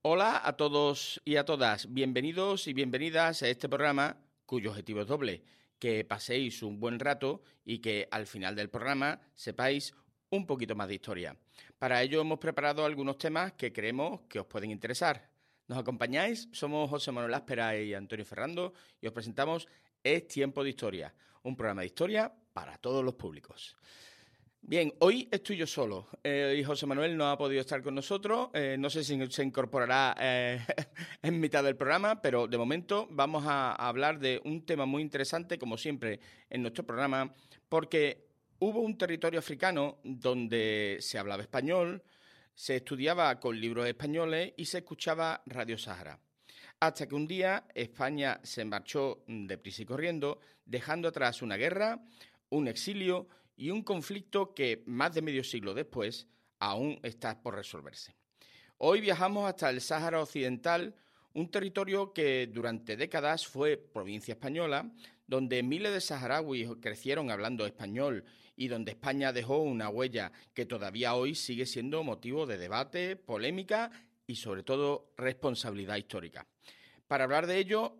Hola a todos y a todas, bienvenidos y bienvenidas a este programa cuyo objetivo es doble, que paséis un buen rato y que al final del programa sepáis un poquito más de historia. Para ello hemos preparado algunos temas que creemos que os pueden interesar. ¿Nos acompañáis? Somos José Manuel Áspera y Antonio Ferrando y os presentamos Es Tiempo de Historia, un programa de historia para todos los públicos. Bien, hoy estoy yo solo y José Manuel no ha podido estar con nosotros. No sé si se incorporará en mitad del programa, pero de momento vamos a hablar de un tema muy interesante, como siempre en nuestro programa, porque hubo un territorio africano donde se hablaba español, se estudiaba con libros españoles y se escuchaba Radio Sahara. Hasta que un día España se marchó deprisa y corriendo, dejando atrás una guerra, un exilio y un conflicto que más de medio siglo después aún está por resolverse. Hoy viajamos hasta el Sáhara Occidental, un territorio que durante décadas fue provincia española, donde miles de saharauis crecieron hablando español y donde España dejó una huella que todavía hoy sigue siendo motivo de debate, polémica y sobre todo responsabilidad histórica. Para hablar de ello,